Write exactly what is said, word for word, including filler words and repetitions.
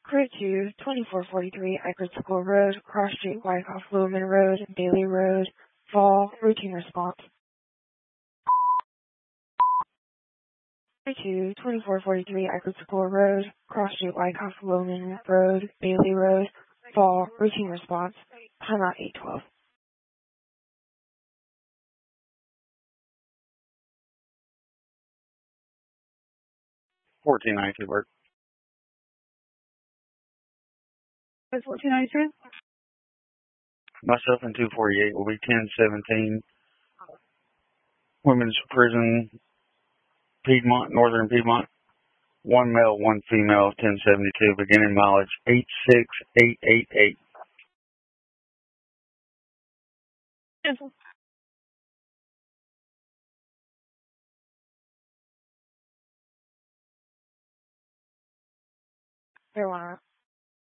Crew two, twenty-four forty-three Eckerd School Road, Cross Street, Wyckoff, Lumen Road, Bailey Road, Fall, routine response. Crew two, twenty-four forty-three Eckerd School Road, Cross Street, Wyckoff, Lumen Road, Bailey Road, Fall, routine response. Timeout eight twelve. fourteen ninety-two work. What's fourteen ninety-two? Myself and two forty-eight will be ten seventeen. Women's Prison, Piedmont, Northern Piedmont. One male, one female, ten seventy-two, beginning mileage eight six eight eight eight. Cancel. Marijuana.